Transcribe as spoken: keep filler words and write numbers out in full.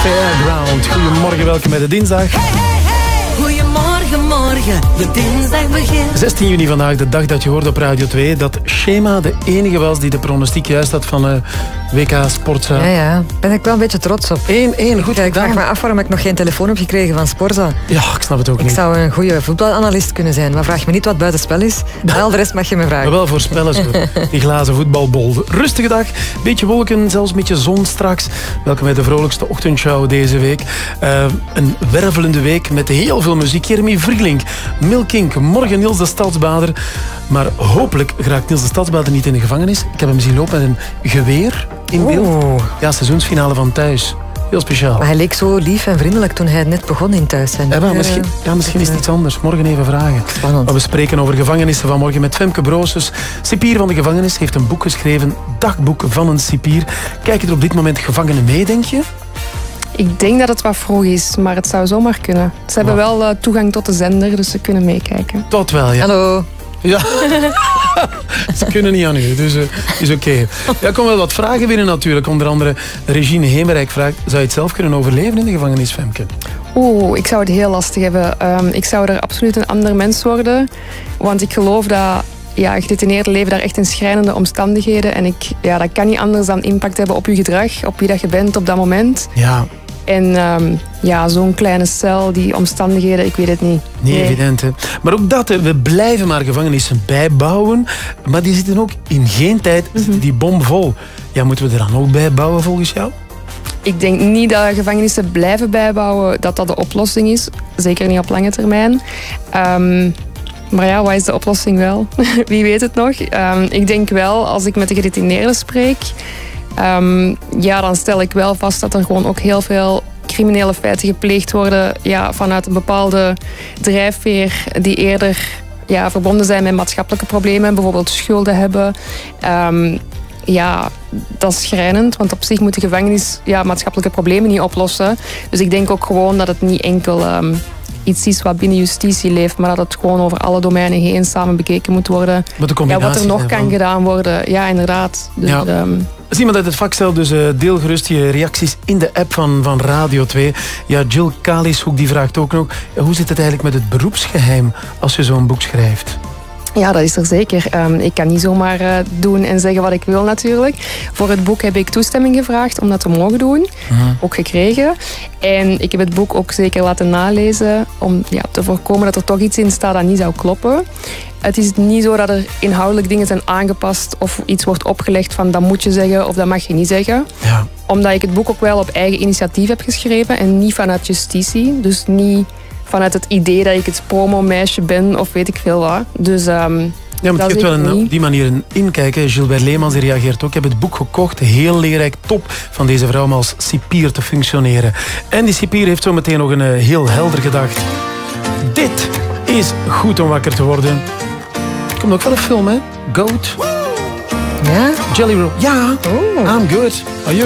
Fairground. Goedemorgen, welkom bij de dinsdag. Hey, hey, hey. Goedemorgen, morgen. De dinsdag begint. zestien juni vandaag, de dag dat je hoorde op Radio twee dat Shema de enige was die de pronostiek juist had van uh, W K Sportza. Ja, ja. Ben ik wel een beetje trots op. één één, goed ja, ik gedaan. vraag me af waarom ik nog geen telefoon heb gekregen van Sporza. Ja, ik snap het ook ik niet. Ik zou een goede voetbalanalist kunnen zijn, maar vraag me niet wat buitenspel is. En al de rest mag je me vragen. Maar wel voorspellen ze, die glazen voetbalbol. Rustige dag, beetje wolken, zelfs een beetje zon straks. Welkom bij de vrolijkste ochtendshow deze week. Uh, een wervelende week met heel veel muziek. Jeremy Vrieling, Milkink, morgen Niels de Stadsbader. Maar hopelijk geraakt Niels de Stadsbader niet in de gevangenis. Ik heb hem zien lopen met een geweer in beeld. Oeh. Ja, seizoensfinale van Thuis. Heel speciaal. Maar hij leek zo lief en vriendelijk toen hij net begon in Thuis zijn. Ja, maar misschien, ja, misschien is het iets anders. Morgen even vragen. Spannend. Maar we spreken over gevangenissen vanmorgen met Femke Brooses. Cipier van de gevangenis heeft een boek geschreven. Dagboek van een cipier. Kijken er op dit moment gevangenen mee, denk je? Ik denk dat het wat vroeg is, maar het zou zomaar kunnen. Ze hebben wel uh, toegang tot de zender, dus ze kunnen meekijken. Tot wel, ja. Hallo. Ja. Ze kunnen niet aan u, dus uh, is oké. Okay. Ja, er komen wel wat vragen binnen natuurlijk. Onder andere Regine Hemerijk vraagt: zou je het zelf kunnen overleven in de gevangenis, Femke? Oeh, ik zou het heel lastig hebben. Um, ik zou er absoluut een ander mens worden. Want ik geloof dat ja, gedetineerden leven daar echt in schrijnende omstandigheden. En ik, ja, dat kan niet anders dan impact hebben op je gedrag, op wie dat je bent op dat moment. Ja. En um, ja, zo'n kleine cel, die omstandigheden, ik weet het niet. Niet nee. evident, hè. Maar ook dat, hè. We blijven maar gevangenissen bijbouwen. Maar die zitten ook in geen tijd, mm-hmm. die bomvol. Ja, moeten we er dan ook bij bouwen volgens jou? Ik denk niet dat gevangenissen blijven bijbouwen, dat dat de oplossing is. Zeker niet op lange termijn. Um, maar ja, wat is de oplossing wel? Wie weet het nog? Um, ik denk wel, als ik met de gedetineerden spreek, Um, ja, dan stel ik wel vast dat er gewoon ook heel veel criminele feiten gepleegd worden ja, vanuit een bepaalde drijfveer die eerder ja, verbonden zijn met maatschappelijke problemen, bijvoorbeeld schulden hebben. Um, ja, dat is schrijnend, want op zich moet de gevangenis ja, maatschappelijke problemen niet oplossen. Dus ik denk ook gewoon dat het niet enkel um, iets is wat binnen justitie leeft, maar dat het gewoon over alle domeinen heen samen bekeken moet worden. Ja, wat er nog kan van... gedaan worden. Ja, inderdaad. Dus, ja. Um... Als iemand uit het vak stelt, dus uh, deel gerust je reacties in de app van, van Radio twee. Ja, Jill Kalishoek die vraagt ook nog, ja, hoe zit het eigenlijk met het beroepsgeheim als je zo'n boek schrijft? Ja, dat is er zeker. Um, ik kan niet zomaar uh, doen en zeggen wat ik wil natuurlijk. Voor het boek heb ik toestemming gevraagd om dat te mogen doen. Uh-huh. Ook gekregen. En ik heb het boek ook zeker laten nalezen om ja, te voorkomen dat er toch iets in staat dat niet zou kloppen. Het is niet zo dat er inhoudelijk dingen zijn aangepast of iets wordt opgelegd van dat moet je zeggen of dat mag je niet zeggen. Ja. Omdat ik het boek ook wel op eigen initiatief heb geschreven en niet vanuit justitie. Dus niet vanuit het idee dat ik het promomeisje ben of weet ik veel wat. Dus, um, ja, maar je hebt wel een, op die manier een inkijken. Gilbert Leemans die reageert ook. Ik heb het boek gekocht. Heel leerrijk. Top van deze vrouw om als cipier te functioneren. En die cipier heeft zo meteen nog een uh, heel helder gedacht. Dit is goed om wakker te worden. Komt ook van een film, hè? Goat. Ja? Jelly Roll. Ja. Oh. I'm good. Are you?